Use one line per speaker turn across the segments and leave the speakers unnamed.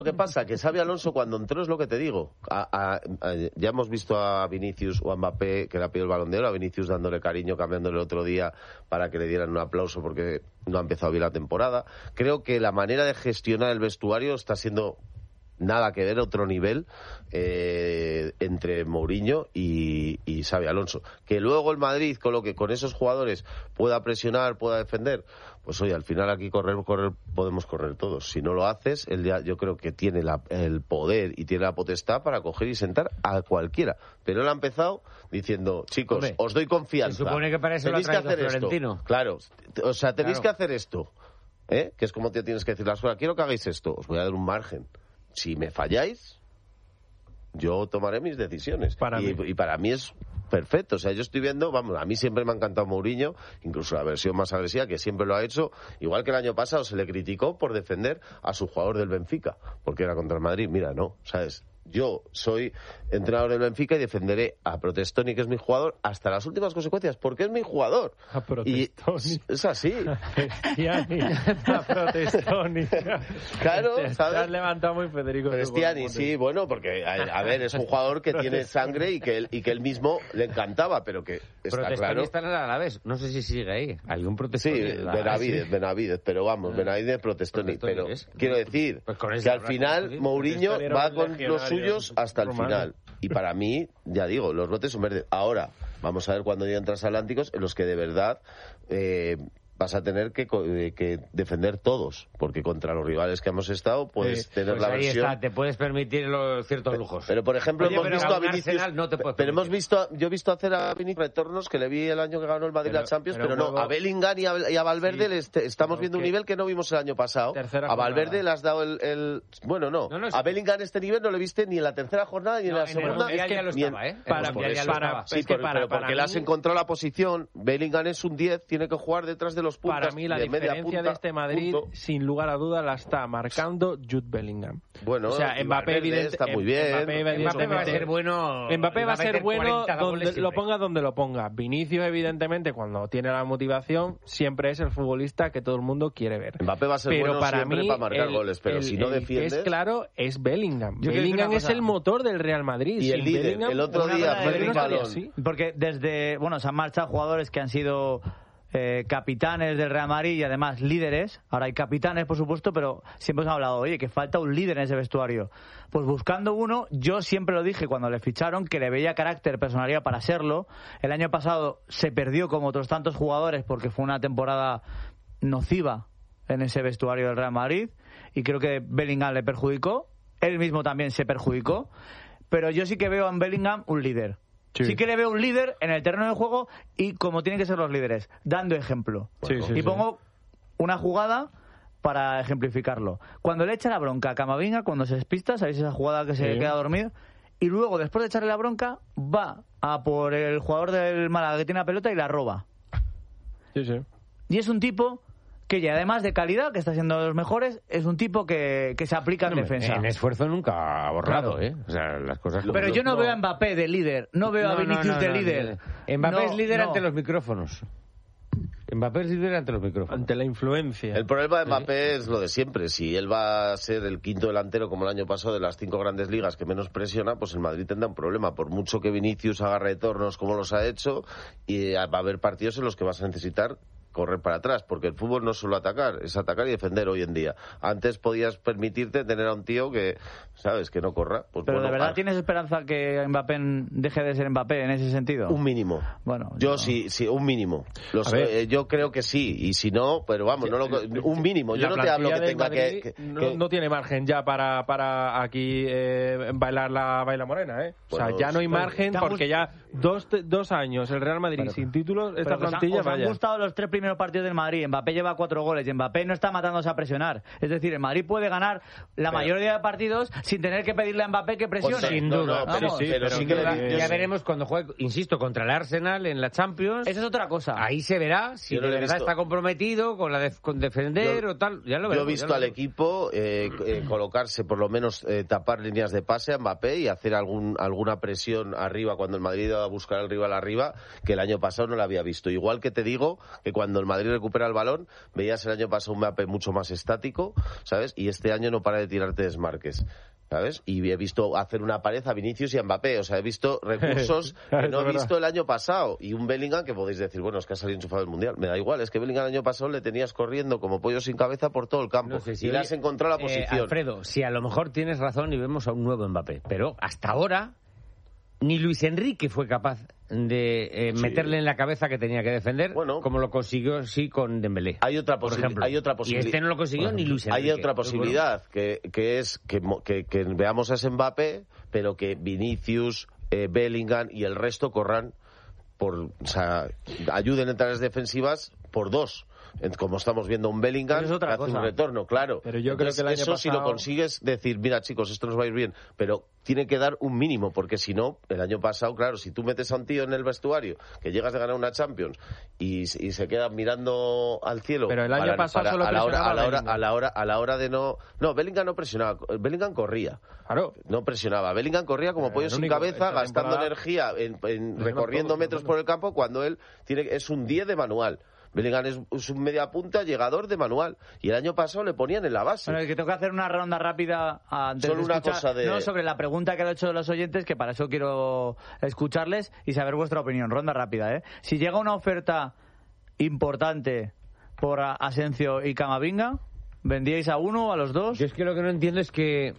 ¿Qué pasa? Que Xabi Alonso cuando entró es lo que te digo. Ya hemos visto a Vinicius o a Mbappé que le ha pedido el Balón de Oro, a Vinicius dándole cariño, cambiándole el otro día para que le dieran un aplauso porque no ha empezado bien la temporada. Creo que la manera de gestionar el vestuario está siendo nada que ver, otro nivel entre Mourinho y Xabi Alonso. Que luego el Madrid, con esos jugadores, pueda presionar, pueda defender, pues oye, al final aquí correr podemos correr todos. Si no lo haces, él ya, yo creo que tiene el poder y tiene la potestad para coger y sentar a cualquiera. Pero él ha empezado diciendo, chicos,
hombre,
os doy confianza.
Se supone que para eso
tenéis
lo ha
que hacer
Florentino.
esto. Claro, o sea, tenéis que hacer esto. Que es como te tienes que decir las cosas. Quiero que hagáis esto, os voy a dar un margen. Si me falláis, yo tomaré mis decisiones. Y para mí es perfecto. O sea, yo estoy viendo, vamos, a mí siempre me ha encantado Mourinho, incluso la versión más agresiva, que siempre lo ha hecho. Igual que el año pasado se le criticó por defender a su jugador del Benfica, porque era contra el Madrid. Mira, no, ¿sabes? Yo soy entrenador del Benfica y defenderé a Protestoni, que es mi jugador, hasta las últimas consecuencias, porque es mi jugador.
A Protestoni.
Y es así.
A Protestoni.
Claro,
¿sabes? Te has levantado muy Federico.
Cristiani, sí, bueno, porque, a ver, es un jugador que tiene sangre y que él mismo le encantaba, pero que está claro.
Está en el Alavés, no sé si sigue ahí. ¿Algún Protestoni?
Sí, Benavides, pero vamos, Benavides, Protestoni. Pero quiero decir que al final Mourinho va con los suyos hasta el final. Y para mí, ya digo, los brotes son verdes. Ahora, vamos a ver cuando lleguen transatlánticos en los que de verdad vas a tener que defender todos, porque contra los rivales que hemos estado puedes tener
pues
la
ahí
versión.
Está, te puedes permitir ciertos lujos.
Pero por ejemplo, hemos visto a Vinicius. Yo he visto hacer a Vinicius retornos que le vi el año que ganó el Madrid la Champions, pero no, a Bellingham y a Valverde estamos viendo un nivel que no vimos el año pasado. A Valverde le has dado el bueno, no. A Bellingham este nivel no le viste ni en la tercera jornada ni en la segunda.
Es que ya lo estaba,
Pero porque le has encontrado la posición. Bellingham es un 10, tiene que jugar detrás de los puntas.
Para mí la diferencia de este Madrid, sin lugar a duda, la está marcando Jude Bellingham.
Bueno,
o sea, Mbappé
está muy bien.
Mbappé va a ser bueno.
Mbappé va a ser bueno lo ponga donde lo ponga. Vinicius, evidentemente, cuando tiene la motivación, siempre es el futbolista que todo el mundo quiere ver.
Mbappé va a ser bueno siempre para marcar goles, pero si no defiendes...
Es claro, es Bellingham. Bellingham es el motor del Real Madrid.
Y el líder, el otro día fue el balón.
Porque desde, se han marchado jugadores que han sido capitanes del Real Madrid y además líderes. Ahora hay capitanes, por supuesto, pero siempre hemos hablado, oye, que falta un líder en ese vestuario. Pues buscando uno, yo siempre lo dije cuando le ficharon, que le veía carácter, personalidad para serlo. El año pasado se perdió como otros tantos jugadores porque fue una temporada nociva en ese vestuario del Real Madrid y creo que Bellingham le perjudicó. Él mismo también se perjudicó. Pero yo sí que veo en Bellingham un líder. Sí que le veo un líder en el terreno de juego y como tienen que ser los líderes, dando ejemplo. Pongo una jugada para ejemplificarlo. Cuando le echa la bronca a Camavinga, cuando se despista, ¿sabéis esa jugada que se queda dormido? Y luego, después de echarle la bronca, va a por el jugador del Málaga que tiene la pelota y la roba. Y es un tipo que ya además de calidad, que está siendo de los mejores, es un tipo que se aplica en defensa.
En esfuerzo nunca ha borrado, O sea, las cosas...
Pero yo no veo a Mbappé de líder, no veo a Vinicius de líder.
Mbappé es líder ante los micrófonos. Mbappé es líder ante los micrófonos.
Ante la influencia.
El problema de Mbappé es lo de siempre. Si él va a ser el quinto delantero, como el año pasado, de las 5 grandes ligas que menos presiona, pues el Madrid tendrá un problema. Por mucho que Vinicius haga retornos como los ha hecho, y va a haber partidos en los que vas a necesitar correr para atrás, porque el fútbol no es solo atacar, es atacar y defender hoy en día. Antes podías permitirte tener a un tío que, ¿sabes?, que no corra. Pues
pero ¿de verdad tienes esperanza que Mbappé deje de ser Mbappé en ese sentido?
Un mínimo.
Bueno,
yo sí, un mínimo. Yo creo que sí, y si no, pero vamos, un mínimo. Yo no te hablo que tenga que
no tiene margen ya para aquí bailar la baila morena, Bueno, o sea, ya no hay margen porque ya dos años el Real Madrid sin títulos, esta plantilla
vaya. ¿Os han gustado los 3 primeros partidos del Madrid? Mbappé lleva 4 goles y Mbappé no está matándose a presionar. Es decir, el Madrid puede ganar la mayoría de partidos sin tener que pedirle a Mbappé que presione.
Pues sin duda. Ya veremos cuando juegue, insisto, contra el Arsenal en la Champions.
Esa es otra cosa.
Ahí se verá si de verdad está comprometido con defender o tal. Ya lo veremos.
Yo he visto al equipo colocarse, por lo menos tapar líneas de pase a Mbappé y hacer alguna presión arriba cuando el Madrid iba a buscar al rival arriba, que el año pasado no lo había visto. Igual que te digo que cuando cuando el Madrid recupera el balón, veías el año pasado un Mbappé mucho más estático, ¿sabes? Y este año no para de tirarte desmarques, ¿sabes? Y he visto hacer una pared a Vinicius y a Mbappé, o sea, he visto recursos que no he visto el año pasado. Y un Bellingham que podéis decir, bueno, es que ha salido enchufado del Mundial. Me da igual, es que Bellingham el año pasado le tenías corriendo como pollo sin cabeza por todo el campo.
No sé si
y le has encontrado la posición.
Alfredo, si a lo mejor tienes razón y vemos a un nuevo Mbappé, pero hasta ahora ni Luis Enrique fue capaz de meterle en la cabeza que tenía que defender, como lo consiguió con Dembélé.
Hay otra posibilidad.
Y este no lo consiguió ni Luis Enrique.
Hay otra posibilidad, que es que veamos a ese Mbappé, pero que Vinicius, Bellingham y el resto corran ayuden en tareas defensivas por dos. Como estamos viendo un Bellingham que hace un retorno, claro.
Pero yo creo que el año
pasado... si lo consigues, decir, mira chicos, esto nos va a ir bien, pero tiene que dar un mínimo, porque si no, el año pasado, claro, si tú metes a un tío en el vestuario que llegas de ganar una Champions y se queda mirando al cielo,
pero el año pasado solo
a la hora de no Bellingham no presionaba, Bellingham corría,
claro,
no presionaba, Bellingham corría como pollo sin cabeza, gastando energía en recorriendo metros por el campo, cuando él es un 10 de manual. Bellingham es un media punta llegador de manual, y el año pasado le ponían en la base.
Bueno, es que tengo que hacer una ronda rápida antes
Solo
de escuchar,
una cosa
no, sobre la pregunta que han hecho los oyentes, que para eso quiero escucharles y saber vuestra opinión. Ronda rápida, ¿eh? Si llega una oferta importante por Asensio y Camavinga, ¿vendíais a uno o a los dos?
Yo es que lo que no entiendo es que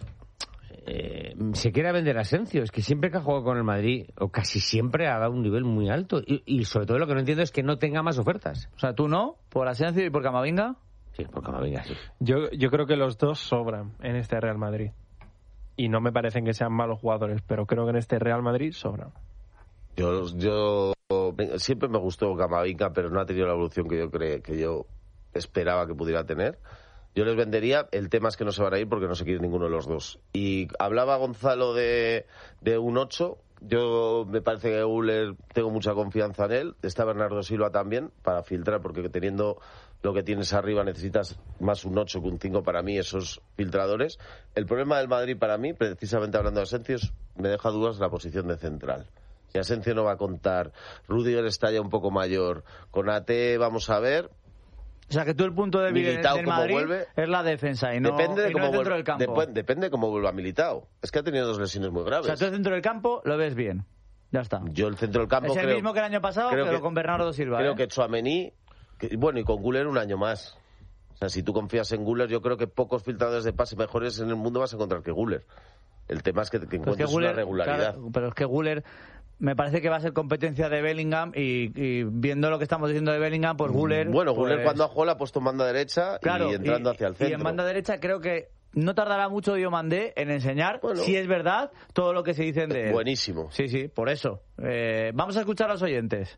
se quiera vender a Asensio. Es que siempre que ha jugado con el Madrid, o casi siempre, ha dado un nivel muy alto. Y sobre todo lo que no entiendo es que no tenga más ofertas.
O sea, ¿tú no? ¿Por Asensio y por Camavinga?
Sí, por Camavinga, sí.
Yo creo que los dos sobran en este Real Madrid. Y no me parecen que sean malos jugadores, pero creo que en este Real Madrid sobran.
Yo siempre me gustó Camavinga, pero no ha tenido la evolución que yo esperaba que pudiera tener. Yo les vendería, el tema es que no se van a ir porque no se quiere ninguno de los dos. Y hablaba Gonzalo de un 8, yo me parece que Güler, tengo mucha confianza en él, está Bernardo Silva también, para filtrar, porque teniendo lo que tienes arriba necesitas más un 8 que un 5 para mí, esos filtradores. El problema del Madrid para mí, precisamente hablando de Asensio, me deja dudas la posición de central. Si Asensio no va a contar, Rudiger está ya un poco mayor, con AT vamos a ver.
O sea, que tú el punto de vista del Madrid vuelve, es la defensa y no,
depende de
y no el centro del campo.
Depende de cómo vuelva Militao. Es que ha tenido 2 lesiones muy graves.
O sea, tú el centro del campo lo ves bien. Ya está.
Yo el centro del campo
es el mismo que el año pasado, pero con Bernardo Silva.
Creo que Tchouaméni, y con Güler un año más. O sea, si tú confías en Güler, yo creo que pocos filtradores de pase mejores en el mundo vas a encontrar que Güler. El tema es que encuentres una regularidad.
Claro, pero es que Güler... Me parece que va a ser competencia de Bellingham y viendo lo que estamos diciendo de Bellingham, pues Güler...
Bueno, Güler cuando ha jugado la ha puesto en banda derecha, claro, y entrando hacia el centro.
Y en banda derecha creo que no tardará mucho Diomandé en enseñar si es verdad todo lo que se dicen de él.
Buenísimo.
Sí, por eso. Vamos a escuchar a los oyentes.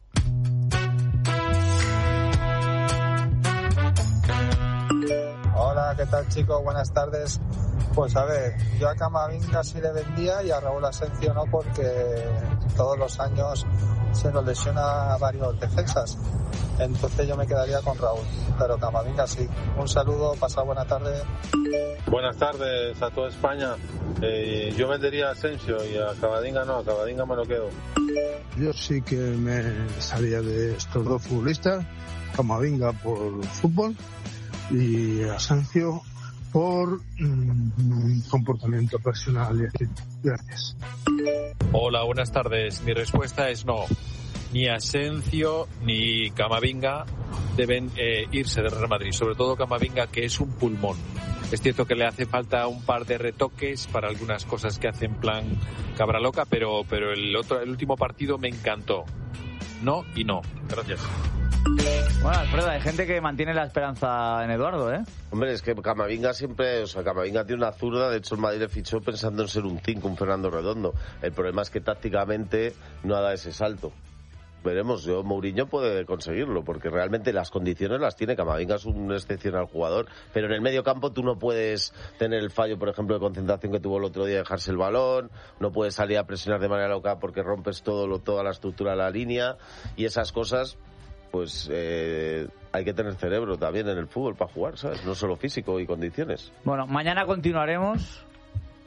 Hola, ¿qué tal chicos? Buenas tardes. Pues a ver, yo a Camavinga sí le vendía y a Raúl Asensio no, porque todos los años se nos lesiona a varios defensas. Entonces yo me quedaría con Raúl, pero Camavinga sí. Un saludo, pasad buena tarde.
Buenas tardes a toda España. Yo vendería a Asensio y a Camavinga no, a Camavinga me lo quedo.
Yo sí que me salía de estos dos futbolistas, Camavinga por fútbol y Asensio por comportamiento personal y actitud. Gracias.
Hola, buenas tardes. Mi respuesta es no. Ni Asensio ni Camavinga deben irse del Real Madrid, sobre todo Camavinga, que es un pulmón. Es cierto que le hace falta un par de retoques para algunas cosas que hace en plan cabra loca, pero el último partido me encantó. No y no. Gracias.
Bueno, Alfredo, hay gente que mantiene la esperanza en Eduardo, ¿eh?
Hombre, es que Camavinga Camavinga tiene una zurda, de hecho el Madrid le fichó pensando en ser un 5, un Fernando Redondo. El problema es que tácticamente no ha dado ese salto. Veremos, Mourinho puede conseguirlo, porque realmente las condiciones las tiene. Camavinga es un excepcional jugador, pero en el medio campo tú no puedes tener el fallo, por ejemplo, de concentración que tuvo el otro día, dejarse el balón, no puedes salir a presionar de manera loca porque rompes toda la estructura de la línea, y esas cosas, pues hay que tener cerebro también en el fútbol para jugar, ¿sabes? No solo físico y condiciones.
Bueno, mañana continuaremos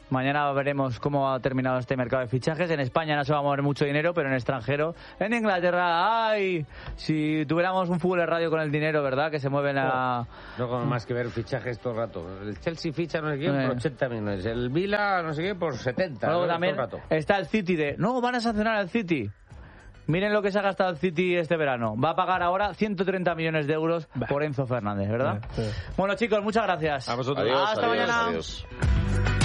Mañana veremos cómo ha terminado este mercado de fichajes. En España no se va a mover mucho dinero, pero en extranjero. En Inglaterra, ¡ay! Si tuviéramos un fútbol de radio con el dinero, ¿verdad? Que se mueven a...
No como más que ver fichajes todo el rato. El Chelsea ficha no sé quién por 80 millones. El Vila no sé qué por 70.
Luego también está el City no, van a sancionar al City. Miren lo que se ha gastado el City este verano. Va a pagar ahora 130 millones de euros por Enzo Fernández, ¿verdad? Bueno, chicos, muchas gracias.
A vosotros.
Adiós,
Hasta
adiós,
mañana.
Adiós.